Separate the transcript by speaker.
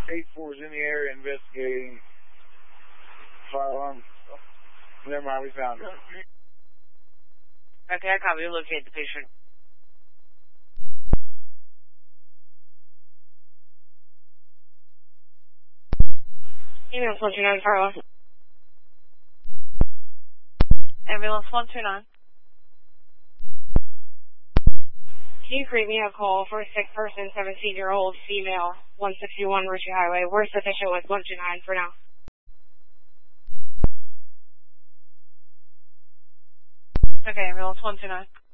Speaker 1: 8-4 is in the area investigating firearm. Never mind, we found it.
Speaker 2: Okay, I copy. Locate the patient. Ambulance 129, Farlow. Ambulance 129. Can you create me a call for a sick person, 17-year-old female, 161 Ritchie Highway? We're sufficient with 129 for now. Okay, ambulance 129.